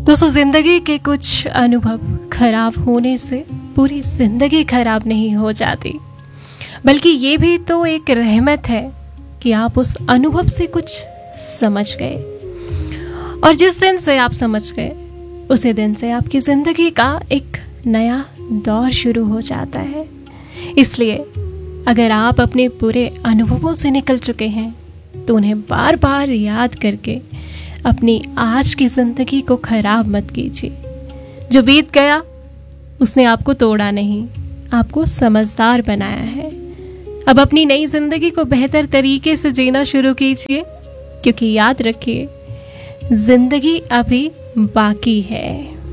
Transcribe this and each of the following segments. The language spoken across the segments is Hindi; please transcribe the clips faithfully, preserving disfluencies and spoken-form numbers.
दोस्तों, जिंदगी के कुछ अनुभव खराब होने से पूरी जिंदगी खराब नहीं हो जाती, बल्कि ये भी तो एक रहमत है कि आप उस अनुभव से कुछ समझ गए। और जिस दिन से आप समझ गए उसी दिन से आपकी जिंदगी का एक नया दौर शुरू हो जाता है। इसलिए अगर आप अपने पूरे अनुभवों से निकल चुके हैं तो उन्हें बार बार याद करके अपनी आज की जिंदगी को खराब मत कीजिए। जो बीत गया उसने आपको तोड़ा नहीं, आपको समझदार बनाया है। अब अपनी नई जिंदगी को बेहतर तरीके से जीना शुरू कीजिए, क्योंकि याद रखिए जिंदगी अभी बाकी है।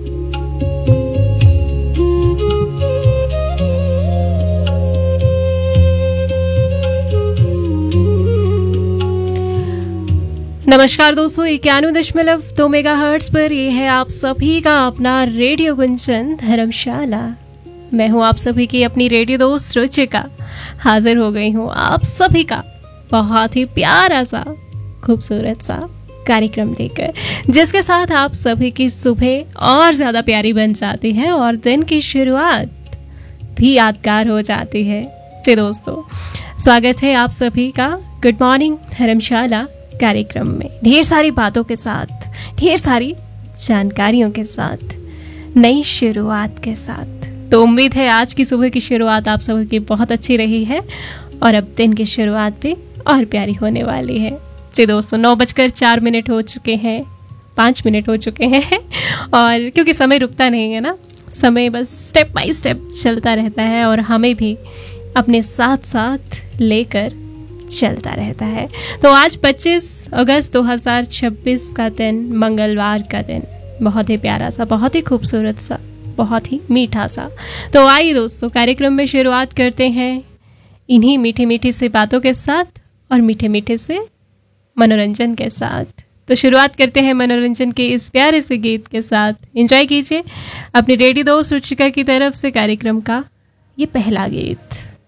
नमस्कार दोस्तों, इक्यानवे दशमलव दो मेगा हर्ट्ज पर ये है आप सभी का अपना रेडियो गुंजन धर्मशाला। मैं हूँ आप सभी की अपनी रेडियो दोस्त रुचिका। हाजिर हो गई हूँ आप सभी का बहुत ही प्यारा सा खूबसूरत सा कार्यक्रम लेकर, जिसके साथ आप सभी की सुबह और ज्यादा प्यारी बन जाती है और दिन की शुरुआत भी यादगार हो जाती है। जी दोस्तों, स्वागत है आप सभी का गुड मॉर्निंग धर्मशाला कार्यक्रम में, ढेर सारी बातों के साथ, ढेर सारी जानकारियों के साथ, नई शुरुआत के साथ। तो उम्मीद है आज की सुबह की शुरुआत आप सभी की बहुत अच्छी रही है और अब दिन की शुरुआत भी और प्यारी होने वाली है। जी दोस्तों, नौ बजकर चार मिनट हो चुके हैं, पाँच मिनट हो चुके हैं और क्योंकि समय रुकता नहीं है ना, समय बस स्टेप बाय स्टेप चलता रहता है और हमें भी अपने साथ साथ लेकर चलता रहता है। तो आज पच्चीस अगस्त दो हज़ार छब्बीस का दिन, मंगलवार का दिन, बहुत ही प्यारा सा, बहुत ही खूबसूरत सा, बहुत ही मीठा सा। तो आइए दोस्तों, कार्यक्रम में शुरुआत करते हैं इन्हीं मीठी मीठी से बातों के साथ और मीठे मीठे से मनोरंजन के साथ। तो शुरुआत करते हैं मनोरंजन के इस प्यारे से गीत के साथ। एंजॉय कीजिए अपनी रेडियो दोस्त रुचिका की तरफ से कार्यक्रम का ये पहला गीत।